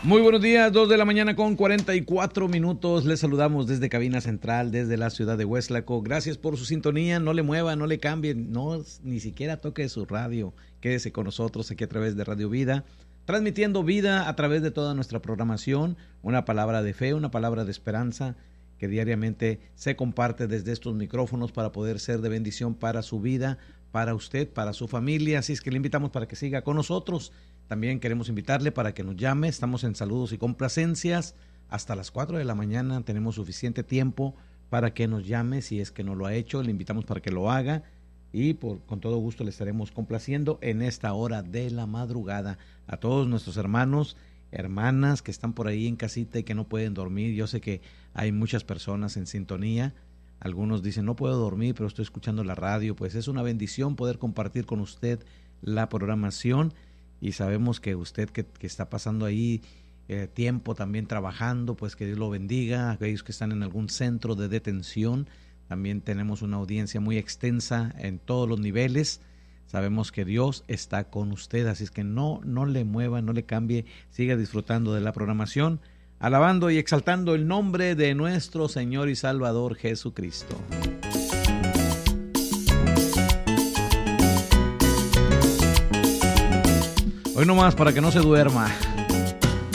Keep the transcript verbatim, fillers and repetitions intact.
Muy buenos días, dos de la mañana con cuarenta y cuatro minutos. Les saludamos desde Cabina Central, desde la ciudad de Huézlaco. Gracias por su sintonía, no le mueva, no le cambien, no, ni siquiera toque su radio. Quédese con nosotros aquí a través de Radio Vida, transmitiendo vida a través de toda nuestra programación. Una palabra de fe, una palabra de esperanza que diariamente se comparte desde estos micrófonos para poder ser de bendición para su vida, para usted, para su familia. Así es que le invitamos para que siga con nosotros. También queremos invitarle para que nos llame. Estamos en saludos y complacencias hasta las cuatro de la mañana. Tenemos suficiente tiempo para que nos llame. Si es que no lo ha hecho, le invitamos para que lo haga y por, con todo gusto le estaremos complaciendo en esta hora de la madrugada. A todos nuestros hermanos, hermanas que están por ahí en casita y que no pueden dormir. Yo sé que hay muchas personas en sintonía. Algunos dicen, no puedo dormir, pero estoy escuchando la radio. Pues es una bendición poder compartir con usted la programación. Y sabemos que usted que, que está pasando ahí eh, tiempo también trabajando, pues que Dios lo bendiga. Aquellos que están en algún centro de detención, también tenemos una audiencia muy extensa en todos los niveles. Sabemos que Dios está con usted, así es que no, no le mueva, no le cambie, siga disfrutando de la programación, alabando y exaltando el nombre de nuestro Señor y Salvador Jesucristo. Hoy nomás para que no se duerma.